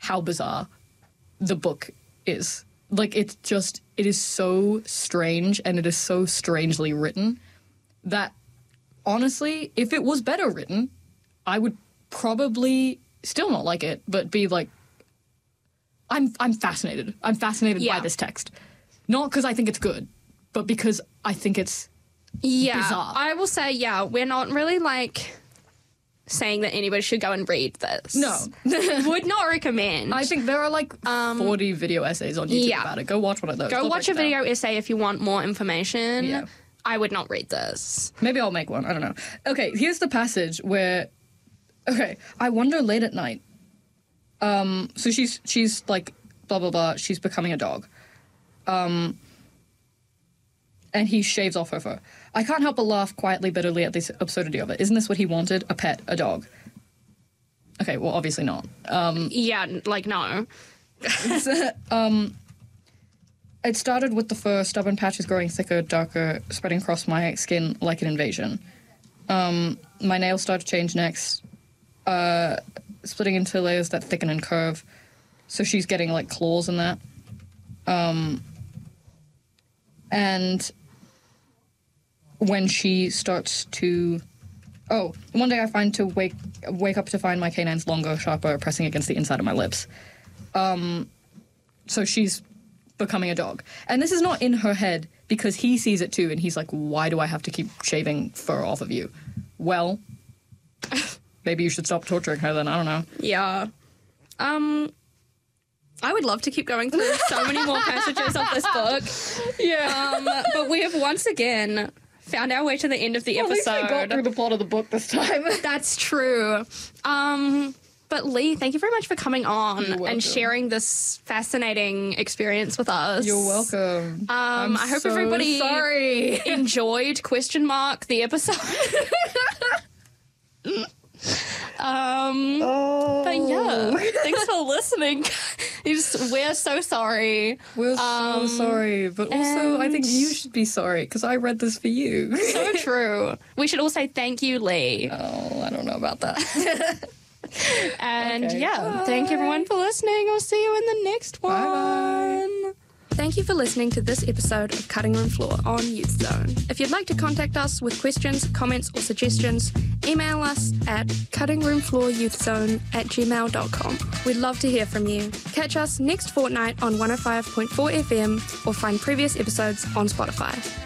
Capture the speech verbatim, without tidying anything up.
how bizarre the book is. Like, it's just, it is so strange and it is so strangely written that, honestly, if it was better written, I would probably still not like it, but be like, I'm I'm fascinated. I'm fascinated Yeah. by this text. Not because I think it's good, but because I think it's Yeah, bizarre. I will say, yeah, we're not really, like, saying that anybody should go and read this. No. Would not recommend. I think there are like forty video essays on YouTube yeah. about it. Go watch one of those. Go They'll watch a break it down. video essay if you want more information. Yeah. I would not read this. Maybe I'll make one. I don't know. Okay, here's the passage where. Okay, I wonder late at night. Um, so she's she's like blah blah blah. She's becoming a dog. Um. And he shaves off her fur. I can't help but laugh quietly, bitterly at this absurdity of it. Isn't this what he wanted? A pet, a dog. Okay, well, obviously not. Um, Yeah, n- like, no. um, it started with the fur, stubborn patches growing thicker, darker, spreading across my skin like an invasion. Um, my nails start to change next, uh, splitting into layers that thicken and curve. So she's getting, like, claws and that. Um, and when she starts to... Oh, one day I find to wake wake up to find my canines longer, sharper, pressing against the inside of my lips. Um, so she's becoming a dog. And this is not in her head because he sees it too and he's like, why do I have to keep shaving fur off of you? Well, maybe you should stop torturing her then, I don't know. Yeah. Um, I would love to keep going through so many more passages of this book. Yeah. Um, but we have once again found our way to the end of the At least episode. we got through the plot of the book this time. That's true. Um, but Lee, thank you very much for coming on You're welcome. and sharing this fascinating experience with us. You're welcome. Um, I hope so everybody sorry. enjoyed question mark the episode. um, Oh. but yeah, thanks for listening. It's- We're so sorry. We're Um, so sorry, but also I think and- you should be sorry because I read this for you. So true. We should all say thank you, Lee. Oh, I don't know about that. And Okay. yeah, thank you everyone for listening. I'll see you in the next one. Bye-bye. Thank you for listening to this episode of Cutting Room Floor on Youth Zone. If you'd like to contact us with questions, comments, or suggestions, email us at cuttingroomflooryouthzone at gmail dot com. We'd love to hear from you. Catch us next fortnight on one oh five point four F M or find previous episodes on Spotify.